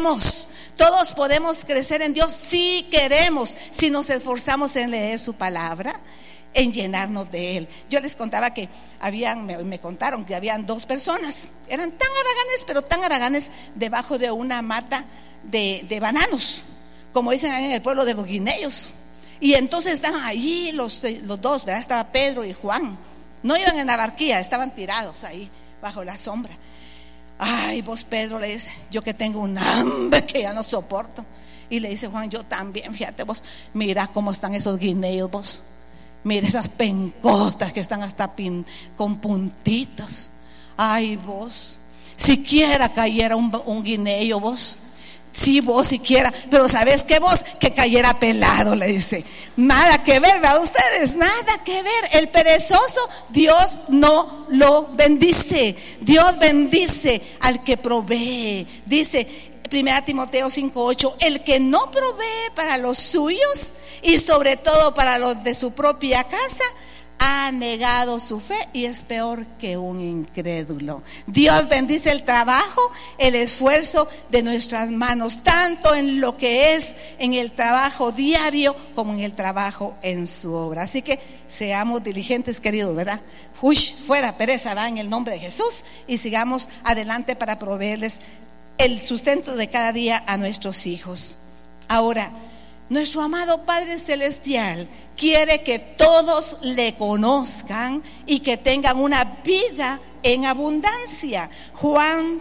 queremos. Todos podemos crecer en Dios si queremos, si nos esforzamos en leer su palabra, en llenarnos de Él. Yo les contaba que me contaron que habían 2 personas, eran tan haraganes, pero tan haraganes, debajo de una mata de bananos, como dicen en el pueblo de los guineos. Y entonces estaban allí los 2, ¿verdad? Estaba Pedro y Juan. No iban en la barquilla, estaban tirados ahí bajo la sombra. Ay, vos, Pedro, le dice: yo que tengo un hambre que ya no soporto. Y le dice Juan: yo también, fíjate vos, mira cómo están esos guineos vos. Mira esas pencotas que están hasta con puntitos. Ay, vos, siquiera cayera un guineo vos. Sí, vos siquiera, pero ¿sabes qué vos? Que cayera pelado, le dice. Nada que ver, ¿verdad ustedes? Nada que ver. El perezoso, Dios no lo bendice. Dios bendice al que provee. Dice 1 Timoteo 5:8: el que no provee para los suyos y sobre todo para los de su propia casa, ha negado su fe y es peor que un incrédulo. Dios bendice el trabajo, el esfuerzo de nuestras manos, tanto en lo que es en el trabajo diario como en el trabajo en su obra. Así que seamos diligentes, queridos, ¿verdad? Fuera pereza, va, en el nombre de Jesús, y sigamos adelante para proveerles el sustento de cada día a nuestros hijos. Ahora, nuestro amado Padre Celestial quiere que todos le conozcan y que tengan una vida en abundancia. Juan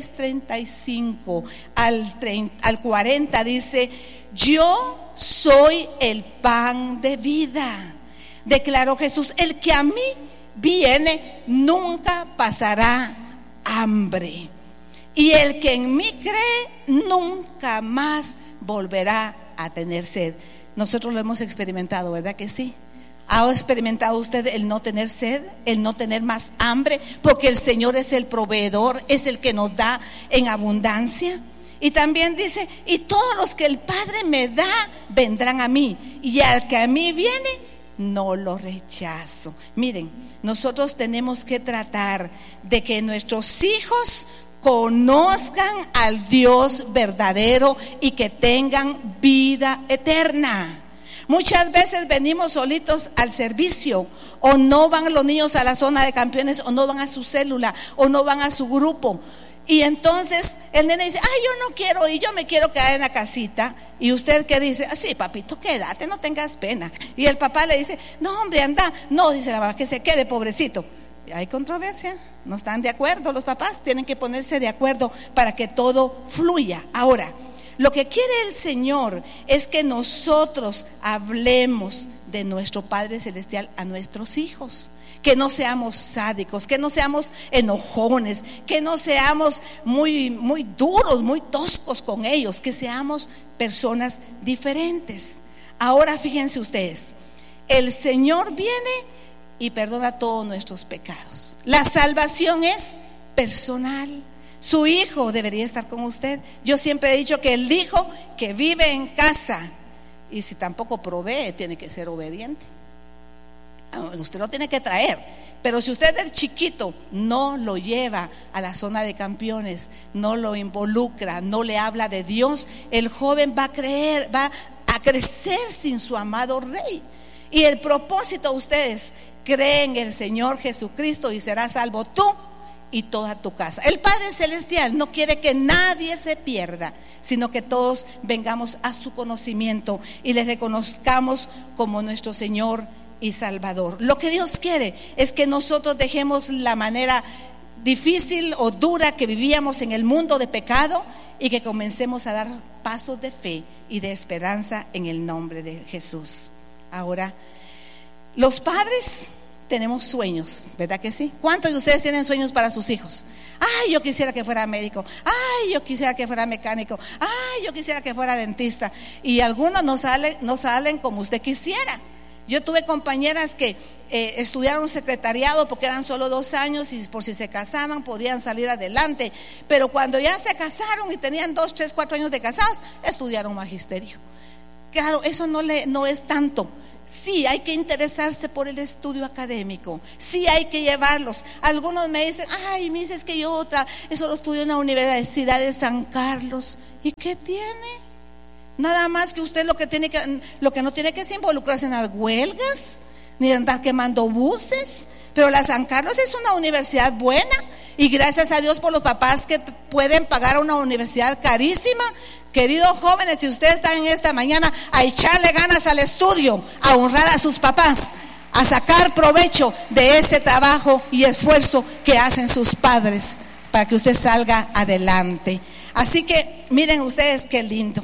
6:35 al 40 dice: yo soy el pan de vida, declaró Jesús. El que a mí viene nunca pasará hambre, y el que en mí cree nunca más volverá a tener sed. Nosotros lo hemos experimentado, ¿verdad que sí? ¿Ha experimentado usted el no tener sed, el no tener más hambre? Porque el Señor es el proveedor, es el que nos da en abundancia. Y también dice: y todos los que el Padre me da vendrán a mí, y al que a mí viene no lo rechazo. Miren, nosotros tenemos que tratar de que nuestros hijos conozcan al Dios verdadero y que tengan vida eterna. Muchas veces venimos solitos al servicio, o no van los niños a la zona de campeones, o no van a su célula, o no van a su grupo. Y entonces el nene dice: ay, yo no quiero ir, yo me quiero quedar en la casita. Y usted, ¿qué dice? Sí, papito, quédate, no tengas pena. Y el papá le dice: no, hombre, anda. No, dice la mamá, que se quede, pobrecito. Hay controversia, no están de acuerdo los papás, tienen que ponerse de acuerdo para que todo fluya. Ahora, lo que quiere el Señor es que nosotros hablemos de nuestro Padre Celestial a nuestros hijos, que no seamos sádicos, que no seamos enojones, que no seamos muy duros, muy toscos con ellos, que seamos personas diferentes. Ahora fíjense ustedes, el Señor viene y perdona todos nuestros pecados. La salvación es personal. Su hijo debería estar con usted. Yo siempre he dicho que el hijo que vive en casa, y si tampoco provee, tiene que ser obediente. Usted lo tiene que traer, pero si usted es chiquito, no lo lleva a la zona de campeones, no lo involucra, no le habla de Dios, el joven va a crecer sin su amado Rey. Y el propósito, ustedes creen en el Señor Jesucristo y serás salvo tú y toda tu casa. El Padre Celestial no quiere que nadie se pierda, sino que todos vengamos a su conocimiento y le reconozcamos como nuestro Señor y Salvador. Lo que Dios quiere es que nosotros dejemos la manera difícil o dura que vivíamos en el mundo de pecado y que comencemos a dar pasos de fe y de esperanza en el nombre de Jesús. Ahora, los padres tenemos sueños, ¿verdad que sí? ¿Cuántos de ustedes tienen sueños para sus hijos? Ay, yo quisiera que fuera médico. Ay, yo quisiera que fuera mecánico. Ay, yo quisiera que fuera dentista. Y algunos no salen como usted quisiera. Yo tuve compañeras que estudiaron secretariado porque eran solo 2 años y por si se casaban podían salir adelante. Pero cuando ya se casaron y tenían 2, 3, 4 años de casados, estudiaron magisterio. Claro, eso no es tanto. Sí, hay que interesarse por el estudio académico. Sí, hay que llevarlos. Algunos me dicen, ay, me dices que yo eso lo estudio en la Universidad de San Carlos. ¿Y qué tiene? Nada más que usted lo que no tiene que es involucrarse en las huelgas, ni andar quemando buses. Pero la San Carlos es una universidad buena, y gracias a Dios por los papás que pueden pagar una universidad carísima. Queridos jóvenes, si ustedes están en esta mañana, a echarle ganas al estudio, a honrar a sus papás, a sacar provecho de ese trabajo y esfuerzo que hacen sus padres para que usted salga adelante. Así que miren ustedes qué lindo.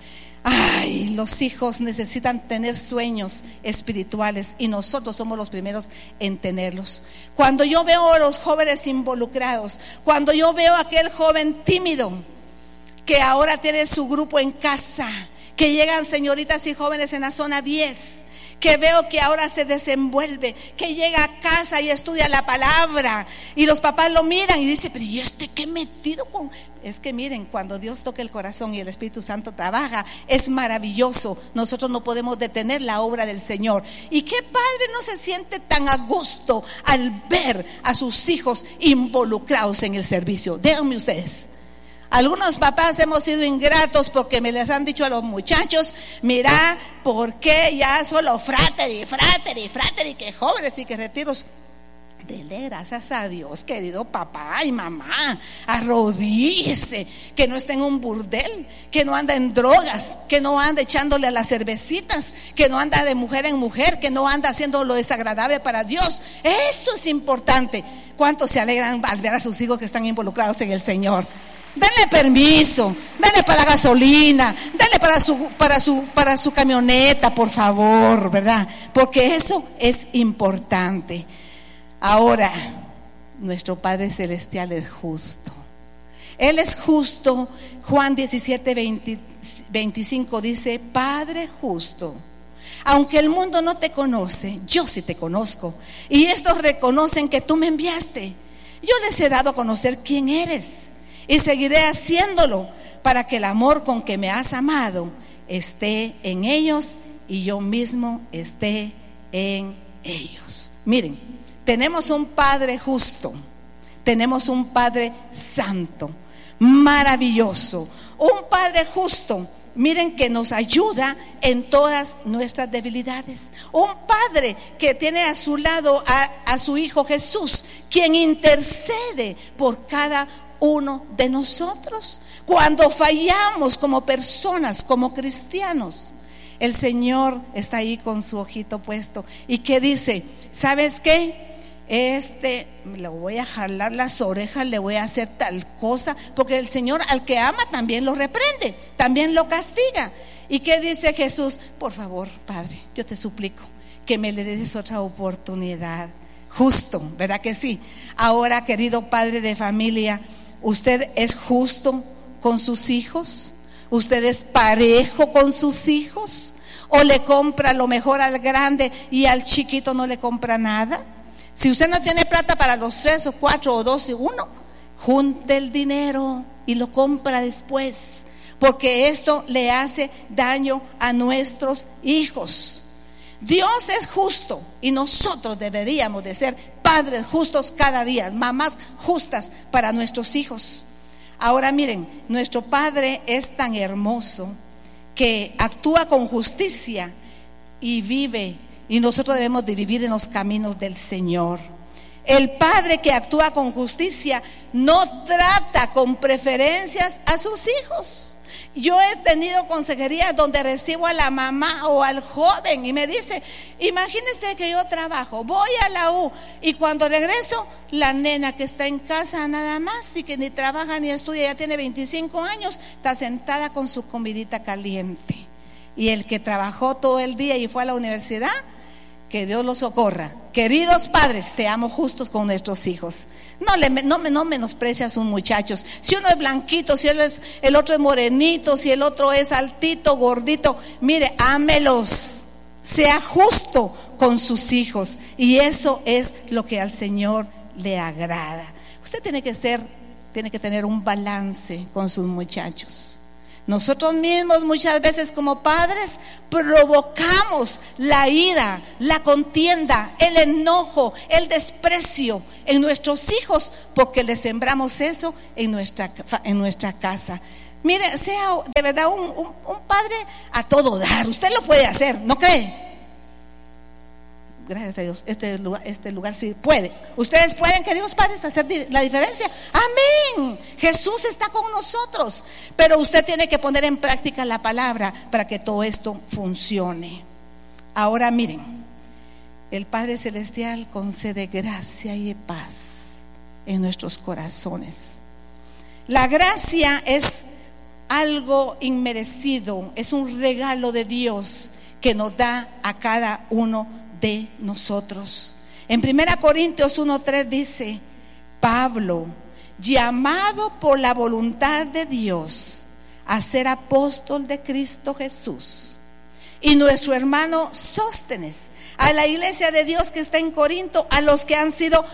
Ay, los hijos necesitan tener sueños espirituales, y nosotros somos los primeros en tenerlos. Cuando yo veo a los jóvenes involucrados, cuando yo veo a aquel joven tímido que ahora tiene su grupo en casa, que llegan señoritas y jóvenes en la zona 10, que veo que ahora se desenvuelve, que llega a casa y estudia la palabra, y los papás lo miran y dicen, pero ¿y este qué metido con...? Es que miren, cuando Dios toca el corazón y el Espíritu Santo trabaja, es maravilloso. Nosotros no podemos detener la obra del Señor. ¿Y qué padre no se siente tan a gusto al ver a sus hijos involucrados en el servicio? Díganme ustedes. Algunos papás hemos sido ingratos porque me les han dicho a los muchachos, mira, ¿por qué ya solo frateri, que jóvenes y que retiros? Dele gracias a Dios, querido papá y mamá, arrodíllese, que no esté en un burdel, que no anda en drogas, que no anda echándole a las cervecitas, que no anda de mujer en mujer, que no anda haciendo lo desagradable para Dios. Eso es importante. ¿Cuántos se alegran al ver a sus hijos que están involucrados en el Señor? Denle permiso, denle para la gasolina, denle para su camioneta, por favor, ¿verdad? Porque eso es importante. Ahora, nuestro Padre Celestial es justo. Él es justo. Juan 17:25 dice, Padre justo, aunque el mundo no te conoce, yo sí te conozco, y estos reconocen que tú me enviaste. Yo les he dado a conocer quién eres, y seguiré haciéndolo, para que el amor con que me has amado esté en ellos y yo mismo esté en ellos. Miren, tenemos un Padre justo, tenemos un Padre santo, maravilloso, un Padre justo. Miren, que nos ayuda en todas nuestras debilidades. Un Padre que tiene a su lado a su Hijo Jesús, quien intercede por cada uno de nosotros. Cuando fallamos como personas, como cristianos, el Señor está ahí con su ojito puesto. ¿Y qué dice? ¿Sabes qué? Le voy a jalar las orejas, le voy a hacer tal cosa, porque el Señor al que ama también lo reprende, también lo castiga. ¿Y qué dice Jesús? Por favor, Padre, yo te suplico que me le des otra oportunidad. Justo, ¿verdad que sí? Ahora, querido padre de familia, ¿usted es justo con sus hijos? ¿Usted es parejo con sus hijos? ¿O le compra lo mejor al grande y al chiquito no le compra nada? Si usted no tiene plata para los 3 o 4 o 2 y 1, junte el dinero y lo compra después, porque esto le hace daño a nuestros hijos. Dios es justo y nosotros deberíamos de ser padres justos cada día, mamás justas para nuestros hijos. Ahora miren, nuestro Padre es tan hermoso que actúa con justicia y vive. Y nosotros debemos de vivir en los caminos del Señor. El Padre que actúa con justicia no trata con preferencias a sus hijos. Yo he tenido consejerías donde recibo a la mamá o al joven y me dice, imagínese que yo trabajo, voy a la U, y cuando regreso, la nena que está en casa nada más y que ni trabaja ni estudia, ya tiene 25 años, está sentada con su comidita caliente. Y el que trabajó todo el día y fue a la universidad, que Dios los socorra. Queridos padres, seamos justos con nuestros hijos. No menosprecia a sus muchachos. Si uno es blanquito, si el otro es morenito, si el otro es altito, gordito, mire, ámelos. Sea justo con sus hijos. Y eso es lo que al Señor le agrada. Usted tiene que tener un balance con sus muchachos. Nosotros mismos muchas veces como padres provocamos la ira, la contienda, el enojo, el desprecio en nuestros hijos porque les sembramos eso en nuestra casa. Mire, sea de verdad un padre a todo dar. Usted lo puede hacer, ¿no cree? Gracias a Dios, este lugar sí puede. Ustedes pueden, queridos padres, hacer la diferencia. Amén. Jesús está con nosotros, pero usted tiene que poner en práctica la palabra para que todo esto funcione. Ahora miren, el Padre Celestial concede gracia y paz en nuestros corazones. La gracia es algo inmerecido, es un regalo de Dios que nos da a cada uno de nosotros. En 1 Corintios 1:3 dice: Pablo, llamado por la voluntad de Dios a ser apóstol de Cristo Jesús, y nuestro hermano Sóstenes, a la iglesia de Dios que está en Corinto, a los que han sido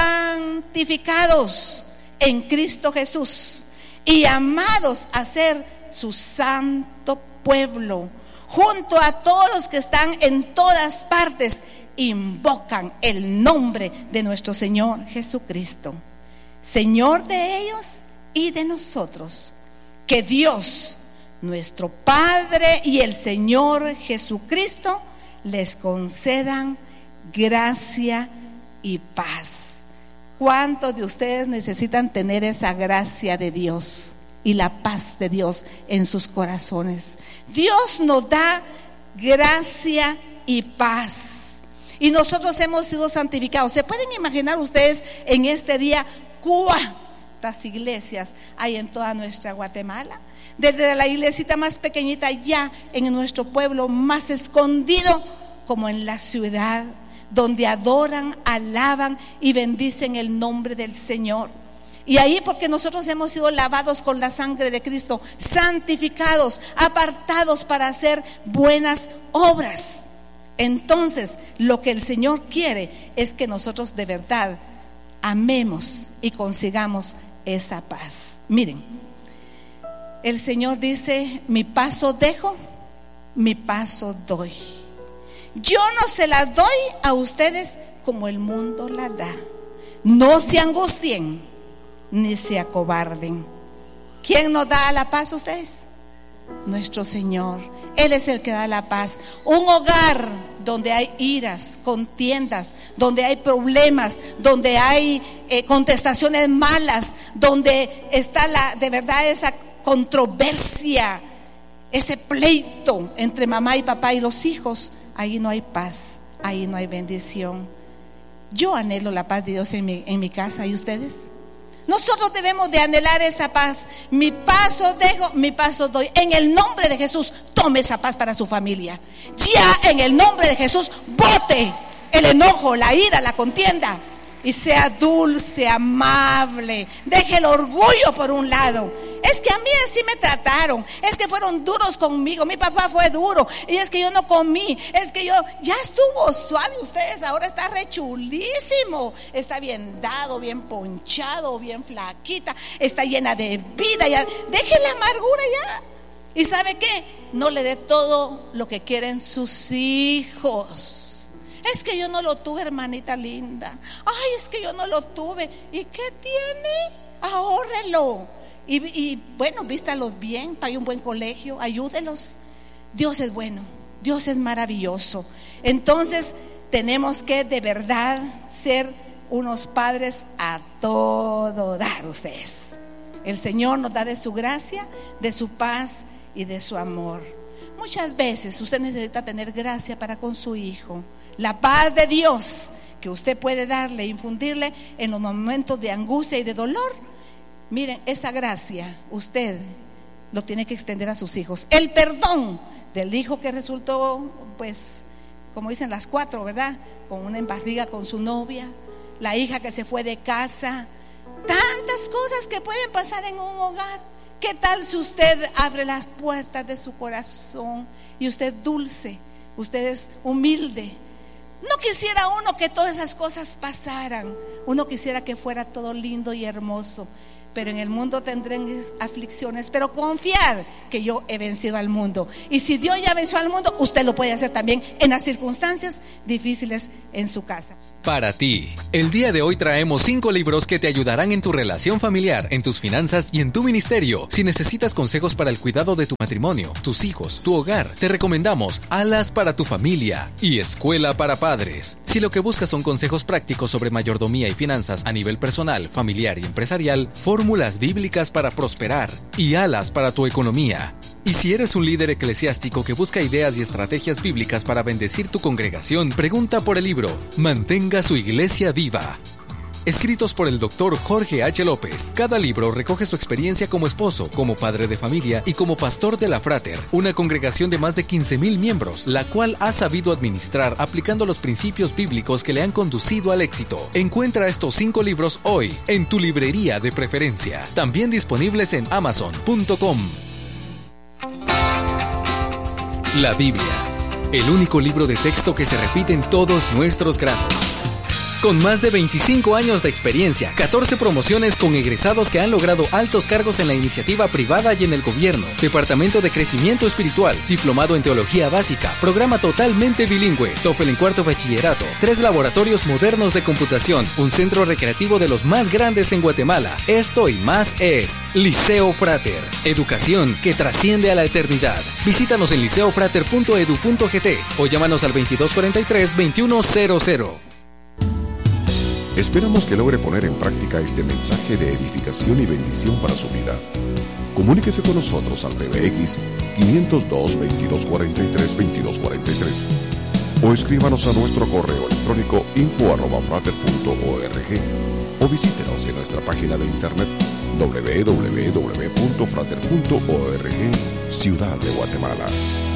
santificados en Cristo Jesús y llamados a ser su santo pueblo, junto a todos los que están en todas partes, invocan el nombre de nuestro Señor Jesucristo, Señor de ellos y de nosotros. Que Dios, nuestro Padre, y el Señor Jesucristo les concedan gracia y paz. ¿Cuántos de ustedes necesitan tener esa gracia de Dios y la paz de Dios en sus corazones? Dios nos da gracia y paz, y nosotros hemos sido santificados. ¿Se pueden imaginar ustedes en este día cuántas iglesias hay en toda nuestra Guatemala? Desde la iglesita más pequeñita ya en nuestro pueblo más escondido, como en la ciudad, donde adoran, alaban y bendicen el nombre del Señor. Y ahí, porque nosotros hemos sido lavados con la sangre de Cristo, santificados, apartados para hacer buenas obras. Entonces, lo que el Señor quiere es que nosotros de verdad amemos y consigamos esa paz. Miren, el Señor dice: mi paso dejo, mi paso doy. Yo no se la doy a ustedes como el mundo la da. No se angustien ni se acobarden. ¿Quién nos da la paz a ustedes? Nuestro Señor. Él es el que da la paz. Un hogar donde hay iras, contiendas, donde hay problemas, donde hay contestaciones malas, donde está de verdad esa controversia, ese pleito entre mamá y papá y los hijos, ahí no hay paz, ahí no hay bendición. Yo anhelo la paz de Dios en mi casa. ¿Y ustedes? Nosotros debemos de anhelar esa paz. Mi paso dejo, mi paso doy. En el nombre de Jesús, tome esa paz para su familia. Ya en el nombre de Jesús, bote el enojo, la ira, la contienda, y sea dulce, amable. Deje el orgullo por un lado. Es que a mí así me trataron, es que fueron duros conmigo, mi papá fue duro, y es que yo no comí, es que yo ya estuvo suave. Ustedes ahora está re chulísimo, está bien dado, bien ponchado, bien flaquita, está llena de vida. Ya deje la amargura ya. ¿Y sabe qué? No le dé todo lo que quieren sus hijos. Es que yo no lo tuve, hermanita linda. Ay, es que yo no lo tuve. ¿Y qué tiene? Ahórrelo. Y bueno, vístalos bien, pague un buen colegio, ayúdelos. Dios es bueno, Dios es maravilloso. Entonces tenemos que de verdad ser unos padres a todo dar. Ustedes, el Señor nos da de su gracia, de su paz y de su amor. Muchas veces usted necesita tener gracia para con su hijo, la paz de Dios que usted puede darle, infundirle en los momentos de angustia y de dolor. Miren, esa gracia usted lo tiene que extender a sus hijos. El perdón del hijo que resultó, pues, como dicen las 4, ¿verdad? Con una embarriga con su novia, la hija que se fue de casa. Tantas cosas que pueden pasar en un hogar. ¿Qué tal si usted abre las puertas de su corazón y usted es dulce, usted es humilde? No quisiera uno que todas esas cosas pasaran. Uno quisiera que fuera todo lindo y hermoso. pero en el mundo tendréis aflicciones, pero confiar que yo he vencido al mundo. Y si Dios ya venció al mundo, usted lo puede hacer también en las circunstancias difíciles en su casa. Para ti, el día de hoy traemos 5 libros que te ayudarán en tu relación familiar, en tus finanzas y en tu ministerio. Si necesitas consejos para el cuidado de tu matrimonio, tus hijos, tu hogar, te recomendamos Alas para tu familia y Escuela para padres. Si lo que buscas son consejos prácticos sobre mayordomía y finanzas a nivel personal, familiar y empresarial, Fórmulas bíblicas para prosperar y Alas para tu economía. Y si eres un líder eclesiástico que busca ideas y estrategias bíblicas para bendecir tu congregación, pregunta por el libro Mantenga su iglesia viva. Escritos por el Dr. Jorge H. López. Cada libro recoge su experiencia como esposo, como padre de familia y como pastor de la Frater, una congregación de más de 15,000 miembros, la cual ha sabido administrar aplicando los principios bíblicos que le han conducido al éxito. Encuentra estos 5 libros hoy en tu librería de preferencia, también disponibles en Amazon.com. La Biblia, el único libro de texto que se repite en todos nuestros grados. Con más de 25 años de experiencia, 14 promociones con egresados que han logrado altos cargos en la iniciativa privada y en el gobierno, Departamento de Crecimiento Espiritual, Diplomado en Teología Básica, Programa totalmente bilingüe, TOEFL en 4º bachillerato, 3 laboratorios modernos de computación, un centro recreativo de los más grandes en Guatemala. Esto y más es Liceo Frater, educación que trasciende a la eternidad. Visítanos en liceofrater.edu.gt o llámanos al 2243-2100. Esperamos que logre poner en práctica este mensaje de edificación y bendición para su vida. Comuníquese con nosotros al PBX 502-2243-2243 o escríbanos a nuestro correo electrónico info@frater.org o visítenos en nuestra página de internet www.frater.org, Ciudad de Guatemala.